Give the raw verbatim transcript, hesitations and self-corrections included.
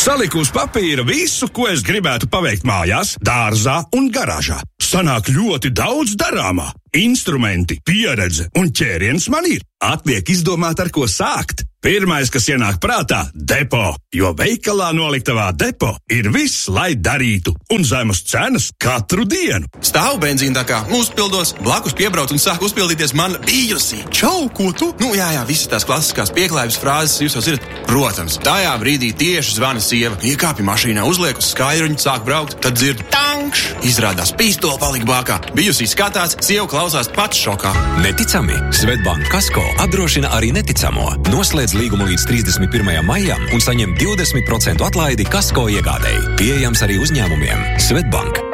Saliku uz papīra visu, ko es gribētu paveikt mājās, dārzā un garāžā. Sanāk ļoti daudz darāmā. Instrumenti, pieredze un ķēriens man ir. Atliek izdomāt, ar ko sākt. Pirmais, kas ienāk prātā – depo, jo veikalā noliktavā depo ir viss, lai darītu, un zemes cenas katru dienu. Stāv benzīna takā, uzpildos, blakus piebrauc un sāk uzpildīties man bijusī. Čau, ko tu? Nu, jā, jā, visas tās klasiskās pieklājības frāzes jūs jau zinat. Protams, tajā brīdī tieši zvana sieva. Iekāpja mašīnā, uzliek uz skaļruņa, sāk braukt, tad dzird tankš. Izrādās pīstola palika bākā. Bijusī skatās, sieva klausās pats šokā. Neticami, Svetbank Kasko apdrošina arī neticamo. Noslēdz līgumu līdz trīsdesmit pirmajam maijam un saņem divdesmit procentu atlaidi Kasko iegādēji. Pieejams arī uzņēmumiem. Svetbank.